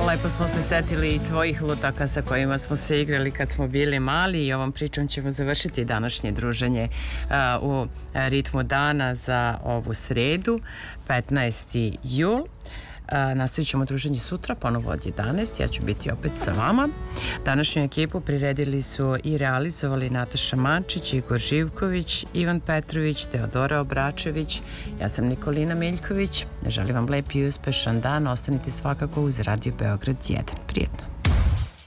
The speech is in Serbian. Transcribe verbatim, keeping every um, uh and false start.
Lepo smo se setili i svojih lutaka sa kojima smo se igrali kad smo bili mali i ovom pričom ćemo završiti današnje druženje uh, u ritmu dana za ovu sredu, petnaesti jul. Uh, nastavit ćemo druženje sutra, ponovo od jedanaest. Ja ću biti opet sa vama. Današnju ekipu priredili su i realizovali Nataša Mančić, Igor Živković, Ivan Petrović, Teodora Obračević. Ja sam Nikolina Miljković. Želim vam lep i uspešan dan. Ostanite svakako uz Radio Beograd jedan. Prijetno.